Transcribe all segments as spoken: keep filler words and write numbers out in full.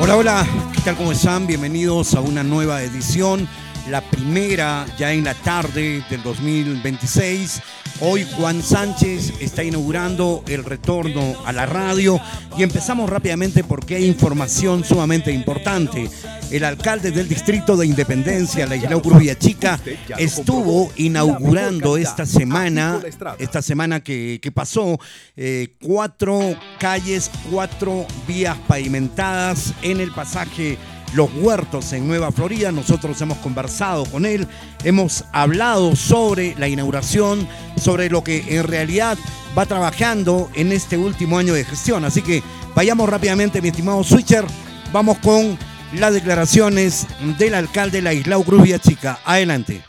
Hola, hola, ¿qué tal? ¿Cómo están? Bienvenidos a una nueva edición, la primera ya en la tarde del dos mil veintiséis. Hoy Juan Sánchez está inaugurando el retorno a la radio y empezamos rápidamente porque hay información sumamente importante. El alcalde del distrito de Independencia, Ladislao Cruz Villachica, estuvo inaugurando esta semana, esta semana que, que pasó, eh, cuatro calles, cuatro vías pavimentadas en el pasaje Los Huertos en Nueva Florida. Nosotros hemos conversado con él, hemos hablado sobre la inauguración, sobre lo que en realidad va trabajando en este último año de gestión. Así que vayamos rápidamente, mi estimado Switcher, vamos con las declaraciones del alcalde Ladislao Cruz Villachica. Adelante.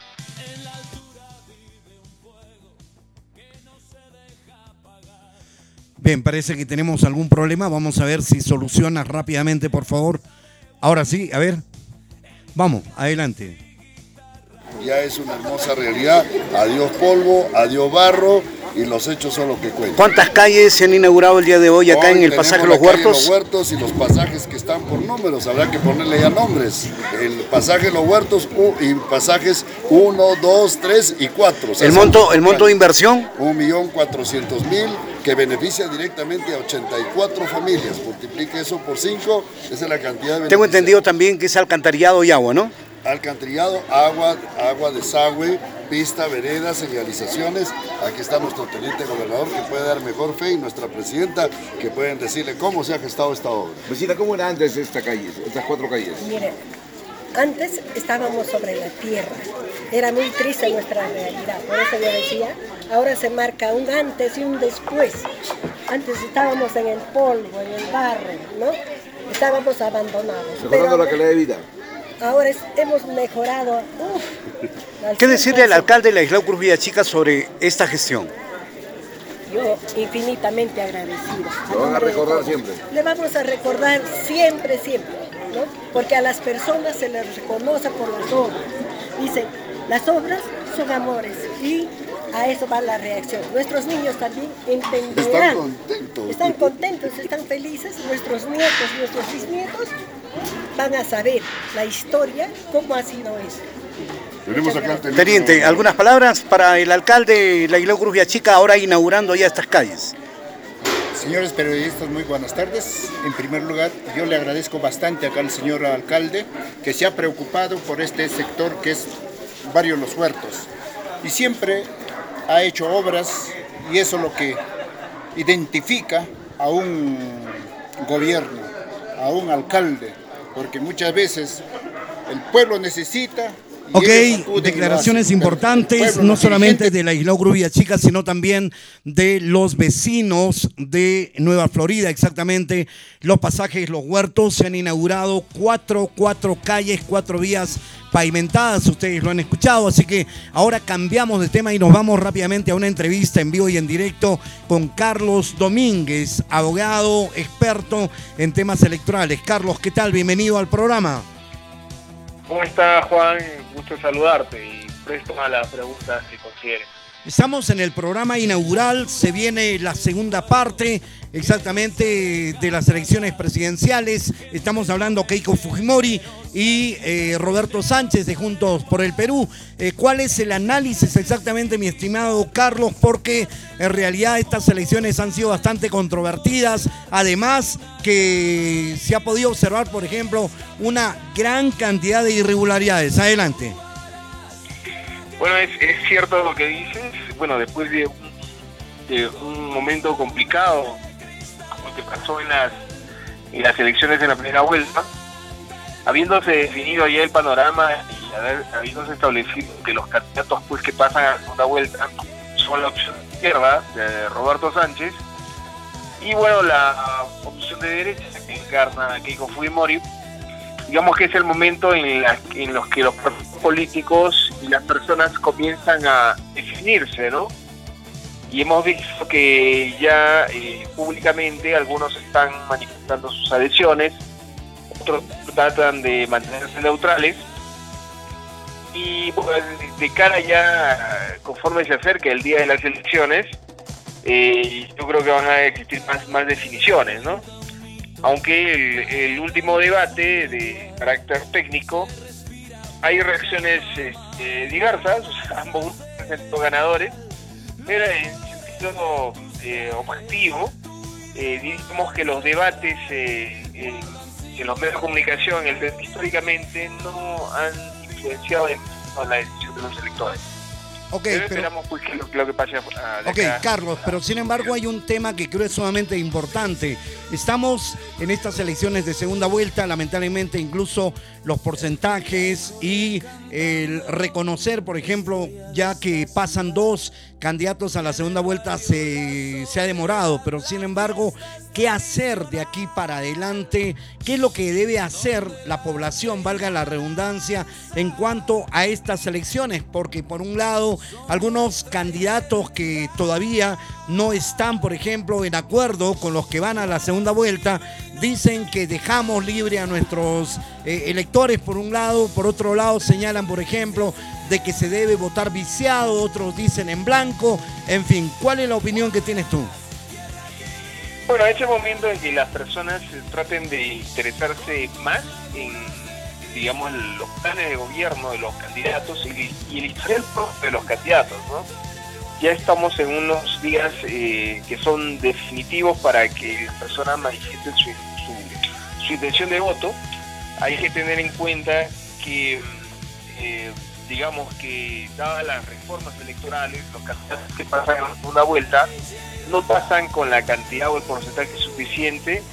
Bien, parece que tenemos algún problema. Vamos a ver si soluciona rápidamente, por favor. Ahora sí, a ver. Vamos, adelante. Ya es una hermosa realidad. Adiós polvo, adiós barro. Y los hechos son lo que cuentan. ¿Cuántas calles se han inaugurado el día de hoy acá hoy en el pasaje Los Huertos? Los Huertos y los pasajes que están por números, habrá que ponerle ya nombres. El pasaje Los Huertos y pasajes uno, dos, tres y cuatro. O sea, ¿El monto, el monto de inversión? un millón cuatrocientos mil, que beneficia directamente a ochenta y cuatro familias. Multiplique eso por cinco, esa es la cantidad de Tengo entendido también que es alcantarillado y agua, ¿no? Alcantarillado, agua, agua, desagüe, pista, veredas, señalizaciones. Aquí está nuestro teniente gobernador que puede dar mejor fe y nuestra presidenta que pueden decirle cómo se ha gestado esta obra. Vecina, ¿cómo era antes esta calle, estas cuatro calles? Mire, antes estábamos sobre la tierra, era muy triste nuestra realidad, por eso yo decía, ahora se marca un antes y un después. Antes estábamos en el polvo, en el barro, ¿no? Estábamos abandonados. Mejorando la calidad de vida. Ahora es, hemos mejorado. Uf, ¿Qué decirle al alcalde Ladislao Cruz Villachica sobre esta gestión? Yo infinitamente agradecida. Lo van a recordar siempre. Le vamos a recordar siempre, siempre, ¿no? Porque a las personas se les reconoce por las obras. Dicen, las obras son amores y a eso va la reacción. Nuestros niños también entenderán. Están contentos. Están contentos, están felices. Nuestros nietos, nuestros bisnietos van a saber la historia, cómo ha sido eso. Tenemos acá el Teniente, ¿algunas palabras para el alcalde Ladislao Cruz Villachica ahora inaugurando ya estas calles? Señores periodistas, muy buenas tardes. En primer lugar, yo le agradezco bastante acá al señor alcalde que se ha preocupado por este sector que es Barrio Los Huertos. Y siempre ha hecho obras y eso es lo que identifica a un gobierno, a un alcalde, porque muchas veces el pueblo necesita. Ok, declaraciones importantes, no solamente de Ladislao Cruz Villachica, sino también de los vecinos de Nueva Florida, exactamente. Los pasajes Los Huertos se han inaugurado cuatro, cuatro calles, cuatro vías pavimentadas, ustedes lo han escuchado, así que ahora cambiamos de tema y nos vamos rápidamente a una entrevista en vivo y en directo con Carlos Domínguez, abogado, experto en temas electorales. Carlos, ¿qué tal? Bienvenido al programa. ¿Cómo está, Juan? Gusto saludarte y presto a las preguntas que consideres. Estamos en el programa inaugural, se viene la segunda parte exactamente de las elecciones presidenciales. Estamos hablando Keiko Fujimori y eh, Roberto Sánchez de Juntos por el Perú. Eh, ¿Cuál es el análisis exactamente, mi estimado Carlos? Porque en realidad estas elecciones han sido bastante controvertidas. Además que se ha podido observar, por ejemplo, una gran cantidad de irregularidades. Adelante. Bueno, es, es cierto lo que dices. Bueno, después de un, de un momento complicado, como que pasó en las, en las elecciones de la primera vuelta, habiéndose definido ya el panorama y haber, habiéndose establecido que los candidatos pues que pasan a la segunda vuelta son la opción de izquierda de Roberto Sánchez y bueno, la opción de derecha que encarna Keiko Fujimori, digamos que es el momento en, la, en los que los políticos y las personas comienzan a definirse, ¿no? Y hemos visto que ya eh, públicamente algunos están manifestando sus adhesiones, otros tratan de mantenerse neutrales y bueno, de cara ya, conforme se acerca el día de las elecciones, eh, yo creo que van a existir más, más definiciones, ¿no? aunque el, el último debate de carácter técnico hay reacciones eh, diversas, ambos grupos ganadores, pero en sentido eh, objetivo, eh, digamos que los debates eh, eh, en los medios de comunicación el, históricamente no han influenciado en la decisión de los electores. Okay, pero esperamos pues que lo, lo que pase a, Ok, acá. Carlos, pero sin embargo hay un tema que creo es sumamente importante. Estamos en estas elecciones de segunda vuelta, lamentablemente incluso los porcentajes y el reconocer, por ejemplo, ya que pasan dos candidatos a la segunda vuelta se, se ha demorado, pero sin embargo, ¿qué hacer de aquí para adelante? ¿Qué es lo que debe hacer la población, valga la redundancia, en cuanto a estas elecciones? Porque por un lado, algunos candidatos que todavía no están, por ejemplo, en acuerdo con los que van a la segunda vuelta, dicen que dejamos libre a nuestros eh, electores por un lado, por otro lado señalan, por ejemplo, de que se debe votar viciado, otros dicen en blanco, en fin, ¿cuál es la opinión que tienes tú? Bueno, ese momento en que las personas traten de interesarse más en, digamos, los planes de gobierno de los candidatos y, y el historial propio de los candidatos, ¿no? Ya estamos en unos días eh, que son definitivos para que las personas manifiesten su, su, su intención de voto. Hay que tener en cuenta que, eh, digamos que dadas las reformas electorales, los candidatos que pasan en la segunda vuelta no pasan con la cantidad o el porcentaje suficiente.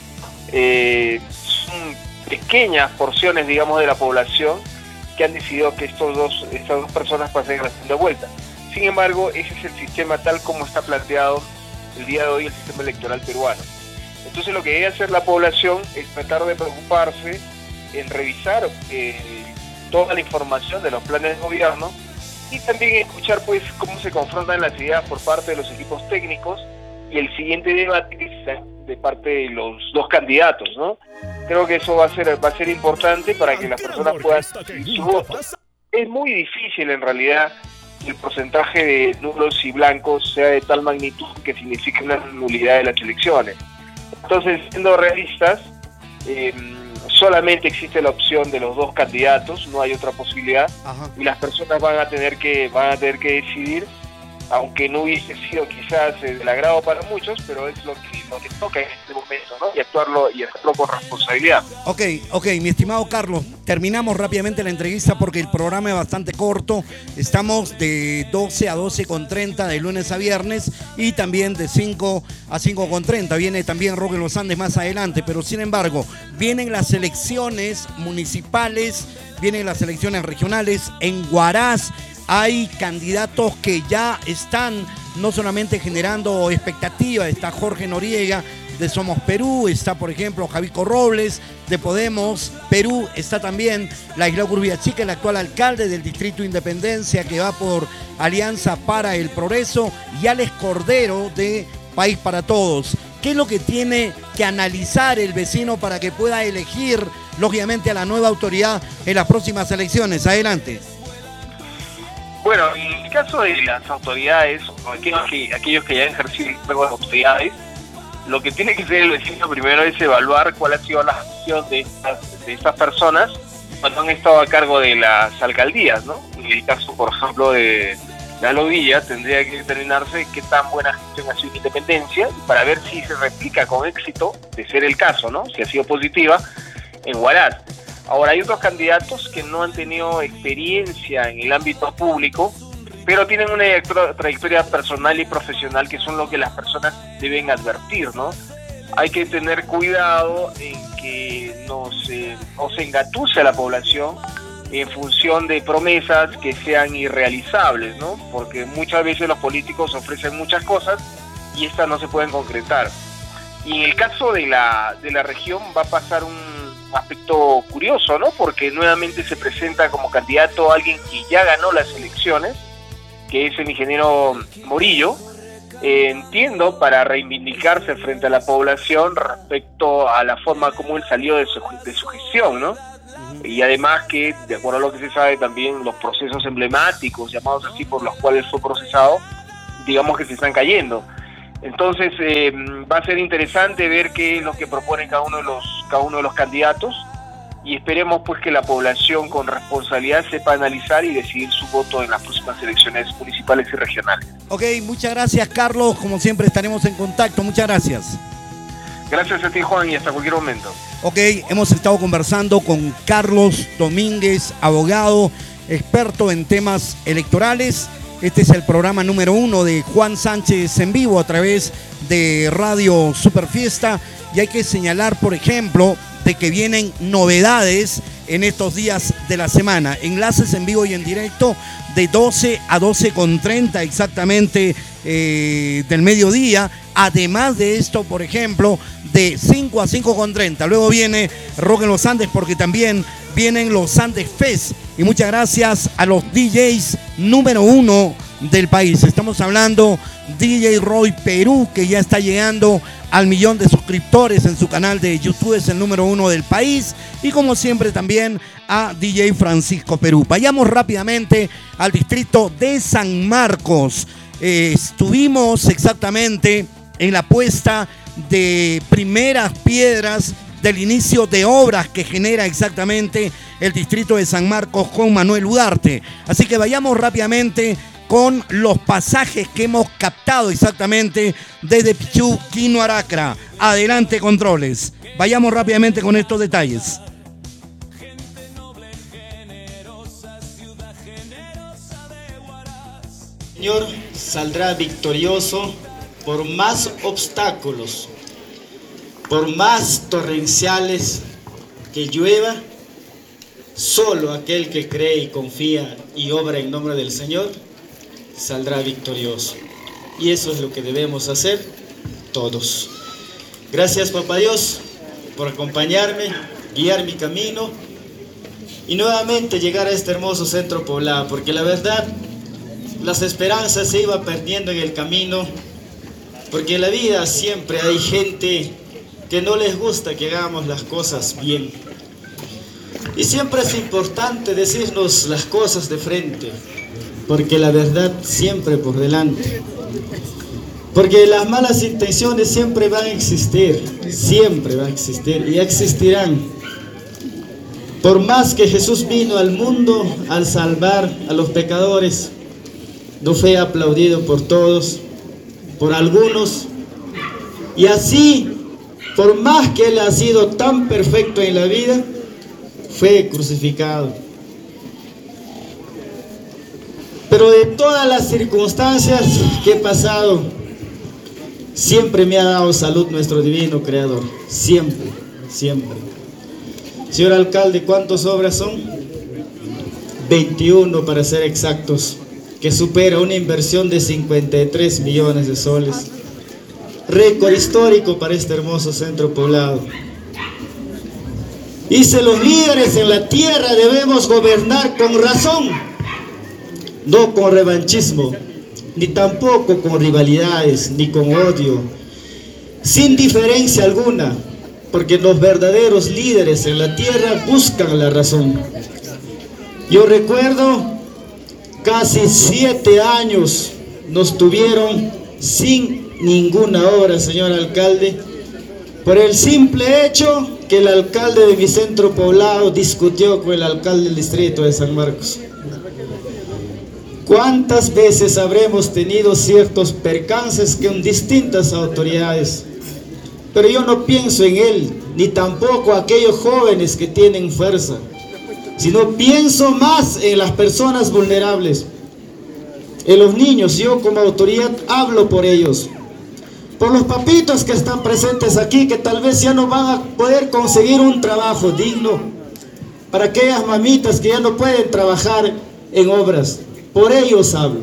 Eh, son pequeñas porciones, digamos, de la población que han decidido que estos dos, estas dos personas pasen a la segunda vuelta. Sin embargo, ese es el sistema tal como está planteado el día de hoy, el sistema electoral peruano. Entonces lo que debe hacer la población es tratar de preocuparse en revisar eh, toda la información de los planes de gobierno y también escuchar pues cómo se confrontan las ideas por parte de los equipos técnicos y el siguiente debate que sea de parte de los dos candidatos, ¿no? Creo que eso va a ser, va a ser importante para que las personas puedan decidir su voto. Es muy difícil en realidad el porcentaje de nulos y blancos sea de tal magnitud que signifique una nulidad de las elecciones. Entonces, siendo realistas, eh, solamente existe la opción de los dos candidatos, no hay otra posibilidad. Ajá. Y las personas van a tener que van a tener que decidir, aunque no hubiese sido quizás del agrado para muchos, pero es lo que, lo que toca en este momento, ¿no? Y actuarlo y hacerlo con responsabilidad. Ok, ok, mi estimado Carlos, terminamos rápidamente la entrevista porque el programa es bastante corto. Estamos de doce a doce con treinta de lunes a viernes y también de cinco a cinco con treinta. Viene también Roque Los Andes más adelante, pero sin embargo, vienen las elecciones municipales, vienen las elecciones regionales en Huaraz. Hay candidatos que ya están no solamente generando expectativas. Está Jorge Noriega de Somos Perú, está por ejemplo Javico Robles de Podemos Perú, está también Ladislao Gurrubiachica, el actual alcalde del Distrito Independencia que va por Alianza para el Progreso, y Alex Cordero de País para Todos. ¿Qué es lo que tiene que analizar el vecino para que pueda elegir lógicamente a la nueva autoridad en las próximas elecciones? Adelante. Bueno, en el caso de las autoridades, o aquellos que, aquellos que ya han ejercido el cargo de autoridades, lo que tiene que hacer el vecino primero es evaluar cuál ha sido la gestión de estas, de estas personas cuando han estado a cargo de las alcaldías, ¿no? En el caso, por ejemplo, de Lalo Villa, tendría que determinarse qué tan buena gestión ha sido Independencia para ver si se replica con éxito, de ser el caso, ¿no? Si ha sido positiva, en Huaraz. Ahora, hay otros candidatos que no han tenido experiencia en el ámbito público, pero tienen una trayectoria personal y profesional que son lo que las personas deben advertir, ¿no? Hay que tener cuidado en que no se, no se engatuse a la población en función de promesas que sean irrealizables, ¿no? Porque muchas veces los políticos ofrecen muchas cosas y estas no se pueden concretar. Y en el caso de la, de la región va a pasar un aspecto curioso, ¿no? Porque nuevamente se presenta como candidato a alguien que ya ganó las elecciones, que es el ingeniero Morillo, eh, entiendo, para reivindicarse frente a la población respecto a la forma como él salió de su, de su gestión, ¿no? Uh-huh. Y además que, de acuerdo a lo que se sabe, también los procesos emblemáticos, llamados así, por los cuales fue procesado, digamos que se están cayendo. Entonces eh, va a ser interesante ver qué es lo que proponen cada uno de los cada uno de los candidatos, y esperemos pues que la población con responsabilidad sepa analizar y decidir su voto en las próximas elecciones municipales y regionales. Ok, muchas gracias, Carlos, como siempre estaremos en contacto, muchas gracias. Gracias a ti, Juan, y hasta cualquier momento. Ok, hemos estado conversando con Carlos Domínguez, abogado, experto en temas electorales. Este es el programa número uno de Juan Sánchez en vivo a través de Radio Superfiesta, y hay que señalar, por ejemplo, de que vienen novedades en estos días de la semana. Enlaces en vivo y en directo de doce a doce con treinta exactamente eh, del mediodía. Además de esto, por ejemplo, de cinco a cinco con treinta. Luego viene Rock en los Andes, porque también vienen los Andes Fest. Y muchas gracias a los D Js número uno del país. Estamos hablando D J Roy Perú, que ya está llegando al millón de suscriptores en su canal de YouTube, es el número uno del país. Y como siempre también a D J Francisco Perú. Vayamos rápidamente al distrito de San Marcos. Eh, estuvimos exactamente en la puesta de primeras piedras del inicio de obras que genera exactamente el distrito de San Marcos con Manuel Ugarte. Así que vayamos rápidamente con los pasajes que hemos captado exactamente desde Pichú, Quino, Aracra. Adelante, controles. Vayamos rápidamente con estos detalles. El Señor saldrá victorioso por más obstáculos, por más torrenciales que llueva. Solo aquel que cree y confía y obra en nombre del Señor saldrá victorioso. Y eso es lo que debemos hacer todos. Gracias, Papá Dios, por acompañarme, guiar mi camino y nuevamente llegar a este hermoso centro poblado, porque la verdad, las esperanzas se iban perdiendo en el camino, porque en la vida siempre hay gente que no les gusta que hagamos las cosas bien. Y siempre es importante decirnos las cosas de frente, porque la verdad siempre por delante. Porque las malas intenciones siempre van a existir, siempre van a existir y existirán. Por más que Jesús vino al mundo al salvar a los pecadores, no fue aplaudido por todos, por algunos, y así, por más que Él ha sido tan perfecto en la vida, fue crucificado. Pero de todas las circunstancias que he pasado, siempre me ha dado salud nuestro divino Creador, siempre, siempre. Señor alcalde, ¿cuántas obras son? veintiuno para ser exactos, que supera una inversión de cincuenta y tres millones de soles. Récord histórico para este hermoso centro poblado. Dice: los líderes en la tierra debemos gobernar con razón, no con revanchismo, ni tampoco con rivalidades, ni con odio, sin diferencia alguna, porque los verdaderos líderes en la tierra buscan la razón. Yo recuerdo, casi siete años nos tuvieron sin ninguna obra, señor alcalde, por el simple hecho que el alcalde de mi centro poblado discutió con el alcalde del distrito de San Marcos. ¿Cuántas veces habremos tenido ciertos percances con distintas autoridades? Pero yo no pienso en él, ni tampoco aquellos jóvenes que tienen fuerza, sino pienso más en las personas vulnerables, en los niños. Yo como autoridad hablo por ellos, por los papitos que están presentes aquí, que tal vez ya no van a poder conseguir un trabajo digno, para aquellas mamitas que ya no pueden trabajar en obras, por ellos hablo.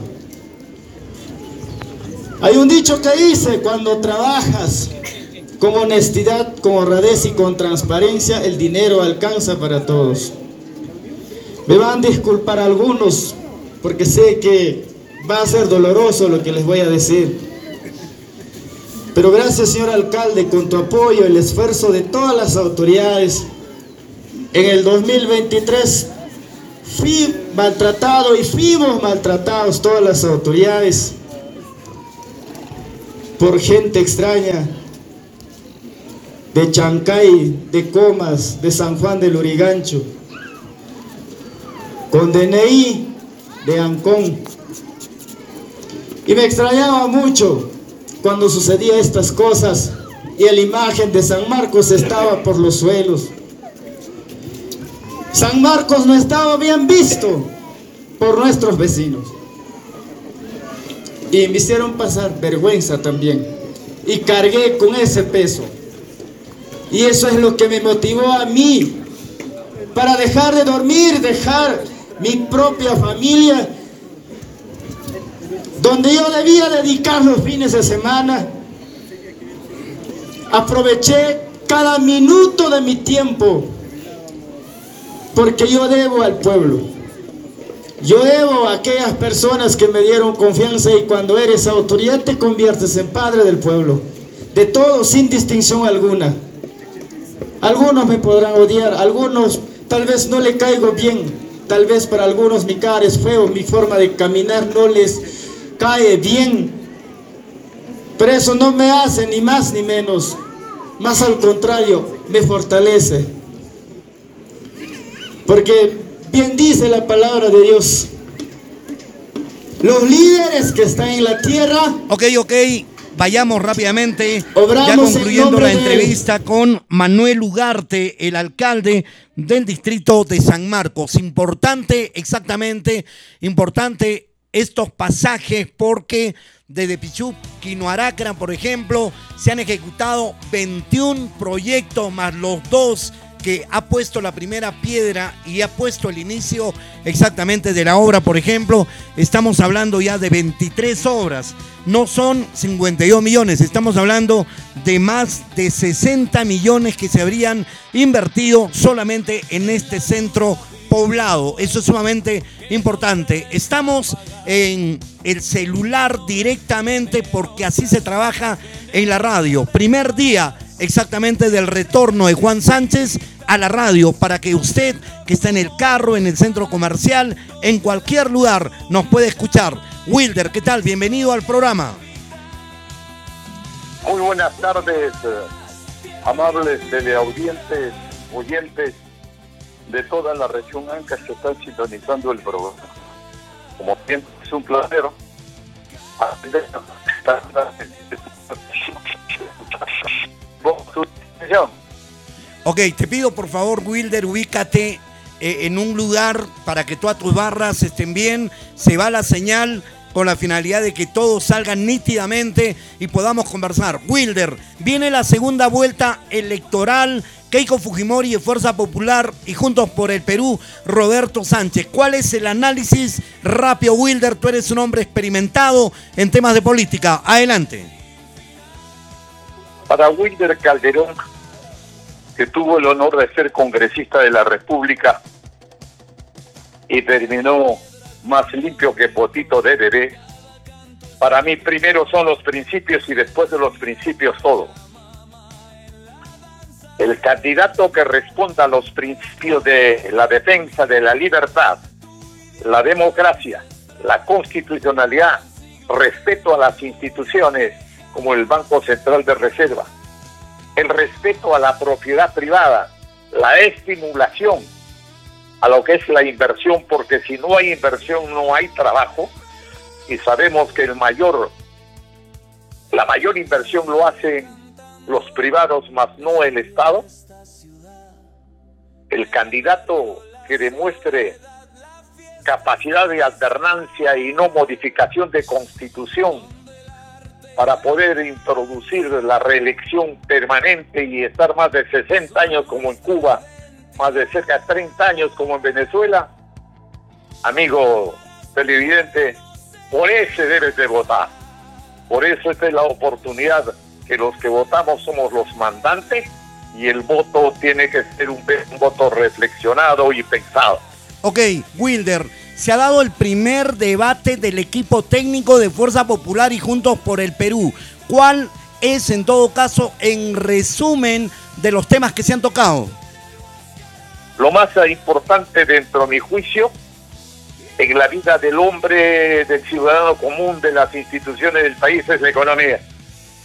Hay un dicho que dice: cuando trabajas con honestidad, con honradez y con transparencia, el dinero alcanza para todos. Me van a disculpar algunos, porque sé que va a ser doloroso lo que les voy a decir. Pero gracias, señor alcalde, con tu apoyo, el esfuerzo de todas las autoridades, en el dos mil veintitrés fui maltratado y fuimos maltratados todas las autoridades. por gente extraña de Chancay, de Comas, de San Juan del Lurigancho, con D N I de Ancón. Y me extrañaba mucho cuando sucedía estas cosas y la imagen de San Marcos estaba por los suelos. San Marcos no estaba bien visto por nuestros vecinos. Y me hicieron pasar vergüenza también. Y cargué con ese peso. Y eso es lo que me motivó a mí para dejar de dormir, dejar mi propia familia, donde yo debía dedicar los fines de semana. Aproveché cada minuto de mi tiempo, porque yo debo al pueblo. Yo debo a aquellas personas que me dieron confianza, y cuando eres autoridad te conviertes en padre del pueblo, de todos sin distinción alguna. Algunos me podrán odiar, algunos tal vez no le caigo bien, tal vez para algunos mi cara es feo, mi forma de caminar no les cae bien, pero eso no me hace ni más ni menos, más al contrario, me fortalece, porque bien dice la palabra de Dios, los líderes que están en la tierra. Ok, ok, vayamos rápidamente, Obramos ya concluyendo la en nombre de entrevista con Manuel Ugarte, el alcalde del distrito de San Marcos. Importante, exactamente, importante estos pasajes, porque desde Pichú, Quinoaracra, por ejemplo, se han ejecutado veintiún proyectos más los dos que ha puesto la primera piedra y ha puesto el inicio exactamente de la obra. Por ejemplo, estamos hablando ya de veintitrés obras, no son cincuenta y dos millones, estamos hablando de más de sesenta millones que se habrían invertido solamente en este centro poblado. Eso es sumamente importante. Estamos en el celular directamente, porque así se trabaja en la radio. Primer día exactamente del retorno de Juan Sánchez a la radio, para que usted que está en el carro, en el centro comercial, en cualquier lugar, nos puede escuchar. Wilder, ¿qué tal? Bienvenido al programa. Muy buenas tardes, eh, amables teleaudientes, oyentes de toda la región Ancash que están sintonizando el programa. Como siempre, es un placer. Ok, te pido por favor, Wilder, ubícate eh, en un lugar para que todas tus barras estén bien. Se va la señal con la finalidad de que todo salga nítidamente y podamos conversar. Wilder, viene la segunda vuelta electoral. Keiko Fujimori de Fuerza Popular y Juntos por el Perú, Roberto Sánchez. ¿Cuál es el análisis rápido, Wilder? Tú eres un hombre experimentado en temas de política. Adelante. Para Wilder Calderón, que tuvo el honor de ser congresista de la República y terminó más limpio que potito de bebé, para mí primero son los principios y después de los principios todo. El candidato que responda a los principios de la defensa de la libertad, la democracia, la constitucionalidad, respeto a las instituciones como el Banco Central de Reserva, el respeto a la propiedad privada, la estimulación a lo que es la inversión, porque si no hay inversión no hay trabajo, y sabemos que el mayor, la mayor inversión lo hacen los privados, más no el Estado. El candidato que demuestre capacidad de alternancia y no modificación de constitución para poder introducir la reelección permanente y estar más de sesenta años como en Cuba, más de cerca de treinta años como en Venezuela, amigo televidente, por ese debes de votar. Por eso esta es la oportunidad, que los que votamos somos los mandantes, y el voto tiene que ser un, un voto reflexionado y pensado. Ok, Wilder, se ha dado el primer debate del equipo técnico de Fuerza Popular y Juntos por el Perú. ¿Cuál es, en todo caso, en resumen, de los temas que se han tocado? Lo más importante, dentro de mi juicio, en la vida del hombre, del ciudadano común, de las instituciones del país, es la economía.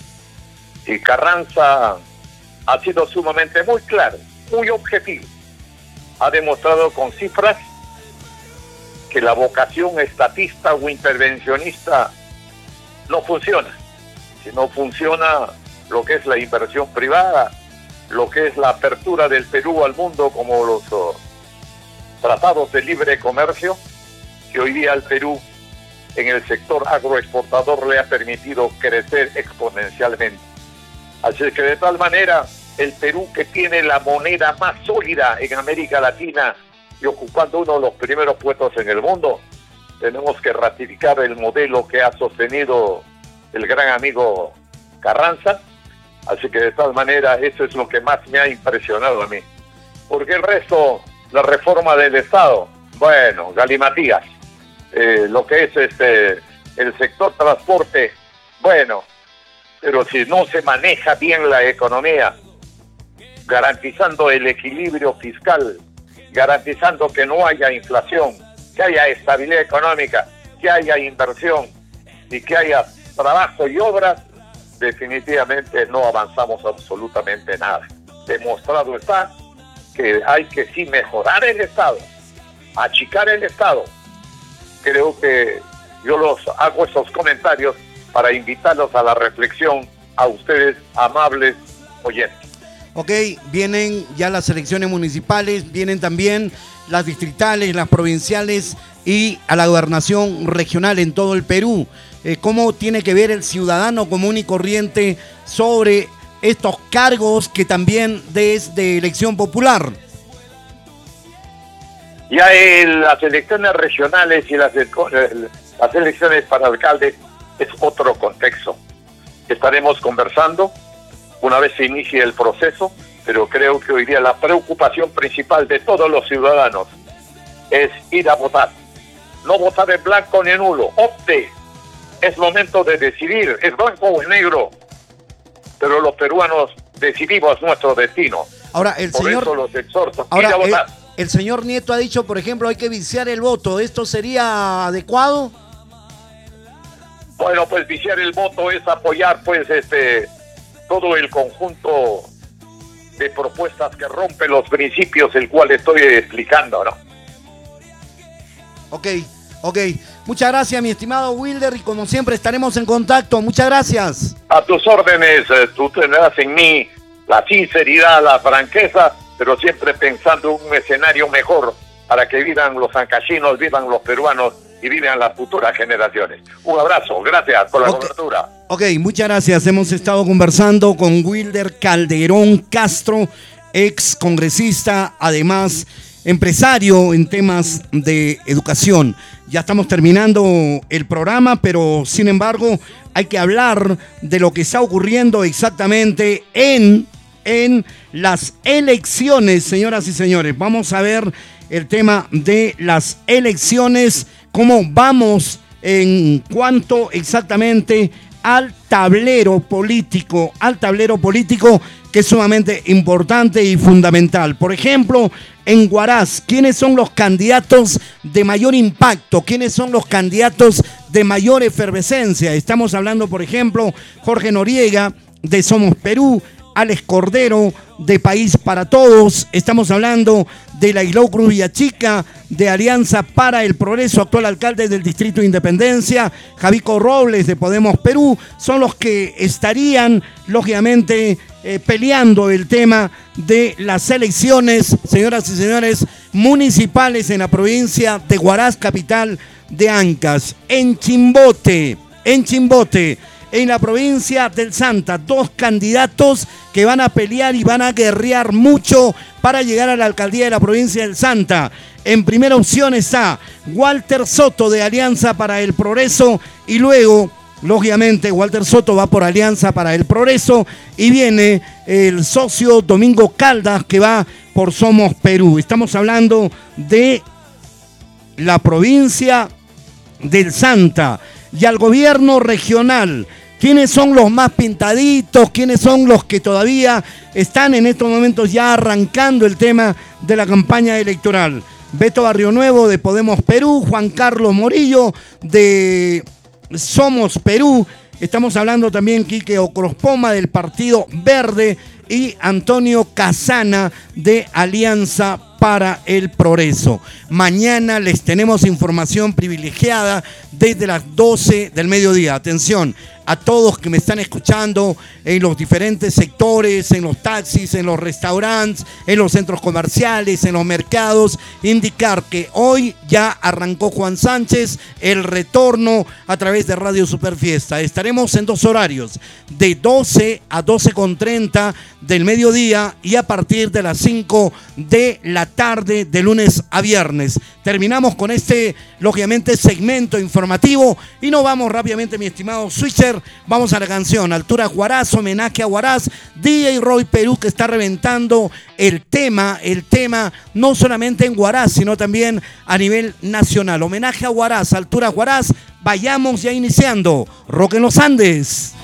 Y Carranza ha sido sumamente muy claro, muy objetivo. Ha demostrado con cifras que la vocación estatista o intervencionista no funciona. Si no funciona lo que es la inversión privada, lo que es la apertura del Perú al mundo, como los uh, tratados de libre comercio, que hoy día al Perú en el sector agroexportador le ha permitido crecer exponencialmente. Así que de tal manera, el Perú, que tiene la moneda más sólida en América Latina y ocupando uno de los primeros puestos en el mundo, tenemos que ratificar el modelo que ha sostenido el gran amigo Carranza. Así que de tal manera, eso es lo que más me ha impresionado a mí. Porque el resto, la reforma del Estado, bueno, galimatías. Eh, lo que es este el sector transporte, bueno, pero si no se maneja bien la economía, garantizando el equilibrio fiscal, garantizando que no haya inflación, que haya estabilidad económica, que haya inversión y que haya trabajo y obras, definitivamente no avanzamos absolutamente nada. Demostrado está que hay que sí mejorar el Estado, achicar el Estado. Creo que yo los hago estos comentarios para invitarlos a la reflexión a ustedes, amables oyentes. Ok, vienen ya las elecciones municipales, vienen también las distritales, las provinciales y a la gobernación regional en todo el Perú. Eh, ¿Cómo tiene que ver el ciudadano común y corriente sobre estos cargos que también es de elección popular? Ya en las elecciones regionales y las, las elecciones para alcalde es otro contexto. Estaremos conversando una vez se inicie el proceso, pero creo que hoy día la preocupación principal de todos los ciudadanos es ir a votar. No votar en blanco ni en nulo. Opte. Es momento de decidir. Es blanco o es negro. Pero los peruanos decidimos nuestro destino. Ahora, el Por señor... eso los exhorto. Ahora, ir a votar. El, el señor Nieto ha dicho, por ejemplo, hay que viciar el voto. ¿Esto sería adecuado? Bueno, pues viciar el voto es apoyar, pues, este... todo el conjunto de propuestas que rompe los principios, el cual estoy explicando, ¿no? Ok, ok. Muchas gracias, mi estimado Wilder, y como siempre estaremos en contacto. Muchas gracias. A tus órdenes, tú tendrás en mí la sinceridad, la franqueza, pero siempre pensando en un escenario mejor para que vivan los ancachinos, vivan los peruanos y vivan las futuras generaciones. Un abrazo, gracias por la okay. cobertura. Ok, muchas gracias. Hemos estado conversando con Wilder Calderón Castro, ex congresista, además empresario en temas de educación. Ya estamos terminando el programa, pero sin embargo hay que hablar de lo que está ocurriendo exactamente en, en las elecciones, señoras y señores. Vamos a ver el tema de las elecciones, cómo vamos en cuanto exactamente al tablero político, al tablero político que es sumamente importante y fundamental. Por ejemplo, en Huaraz, ¿quiénes son los candidatos de mayor impacto? ¿Quiénes son los candidatos de mayor efervescencia? Estamos hablando, por ejemplo, Jorge Noriega, de Somos Perú, Alex Cordero, de País para Todos. Estamos hablando de la Igloo Cruz Villachica, de Alianza para el Progreso, actual alcalde del Distrito de Independencia, Javico Robles, de Podemos Perú. Son los que estarían, lógicamente, eh, peleando el tema de las elecciones, señoras y señores, municipales en la provincia de Huaraz, capital de Ancash. En Chimbote, en Chimbote, en la provincia del Santa, dos candidatos que van a pelear y van a guerrear mucho para llegar a la alcaldía de la provincia del Santa. En primera opción está Walter Soto, de Alianza para el Progreso, y luego, lógicamente, Walter Soto va por Alianza para el Progreso, y viene el socio Domingo Caldas, que va por Somos Perú. Estamos hablando de la provincia del Santa. Y al gobierno regional, ¿quiénes son los más pintaditos? ¿Quiénes son los que todavía están en estos momentos ya arrancando el tema de la campaña electoral? Beto Barrionuevo, de Podemos Perú, Juan Carlos Morillo, de Somos Perú, Estamos hablando también Quique Ocrospoma del Partido Verde y Antonio Casana de Alianza para el Progreso. Mañana les tenemos información privilegiada desde las doce del mediodía. Atención a todos que me están escuchando en los diferentes sectores, en los taxis, en los restaurantes, en los centros comerciales, en los mercados, indicar que hoy ya arrancó Juan Sánchez, el retorno a través de Radio Superfiesta. Estaremos en dos horarios, de doce a doce con treinta del mediodía y a partir de las cinco de la tarde de lunes a viernes. Terminamos con este, lógicamente, segmento informativo y nos vamos rápidamente, mi estimado Switcher. Vamos a la canción Altura Huaraz, homenaje a Huaraz, D J Roy Perú, que está reventando el tema, el tema no solamente en Huaraz, sino también a nivel nacional. Homenaje a Huaraz, Altura Huaraz. Vayamos ya iniciando Rock en los Andes.